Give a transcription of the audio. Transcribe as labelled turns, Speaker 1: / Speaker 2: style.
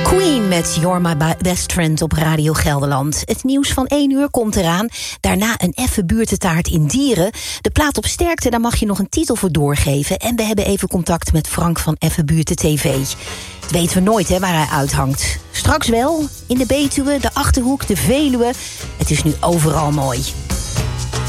Speaker 1: Queen met You're My Best Friend op Radio Gelderland. Het nieuws van 1 uur komt eraan. Daarna een effe buurtentaart in Dieren. De plaat op sterkte, daar mag je nog een titel voor doorgeven. En we hebben even contact met Frank van Effe Buurten TV. Dat weten we nooit, hè, waar hij uithangt. Straks wel, in de Betuwe, de Achterhoek, de Veluwe. Het is nu overal mooi.